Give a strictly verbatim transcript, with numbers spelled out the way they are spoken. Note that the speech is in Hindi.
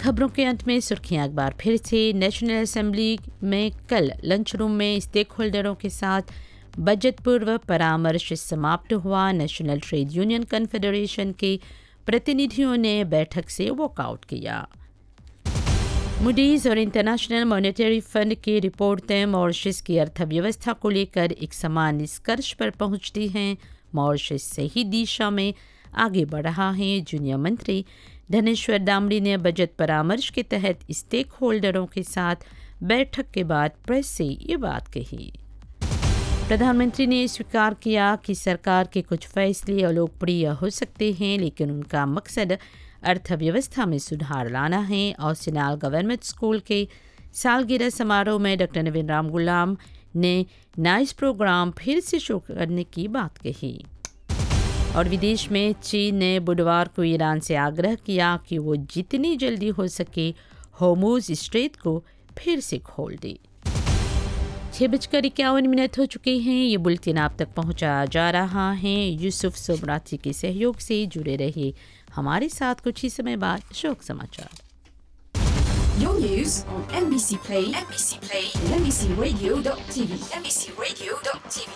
खबरों के अंत में सुर्खियां एक बार फिर से। नेशनल असेंबली में कल लंच रूम में स्टेक होल्डरों के साथ बजट पूर्व परामर्श समाप्त हुआ। नेशनल ट्रेड यूनियन कन्फेडरेशन के प्रतिनिधियों ने बैठक से वॉकआउट किया। मूडीज और इंटरनेशनल मॉनेटरी फंड की रिपोर्टें मॉरिशस की अर्थव्यवस्था को लेकर एक समान निष्कर्ष पर पहुंचती हैं। मॉरिशस सही दिशा में आगे बढ़ रहा है। जूनियर मंत्री धनेश्वर दामड़ी ने बजट परामर्श के तहत स्टेक होल्डरों के साथ बैठक के बाद प्रेस से ये बात कही। प्रधानमंत्री ने स्वीकार किया कि सरकार के कुछ फैसले अलोकप्रिय हो सकते हैं, लेकिन उनका मकसद अर्थव्यवस्था में सुधार लाना है। और सिनाल गवर्नमेंट स्कूल के सालगिरह समारोह में डॉक्टर नवीन राम गुलाम ने नाइस प्रोग्राम फिर से शुरू करने की बात कही। और विदेश में चीन ने बुधवार को ईरान से आग्रह किया कि वो जितनी जल्दी हो सके होर्मुज स्ट्रेट को फिर से खोल दे। छः बजकर इक्यावन मिनट हो चुके हैं। ये बुलेटिन आप तक पहुंचाया जा रहा है यूसुफ सोमराती के सहयोग से। जुड़े रहिए हमारे साथ कुछ ही समय बाद शोक समाचार। Your news on M B C Play, M B C Play, and M B C Radio dot T V, M B C Radio dot T V.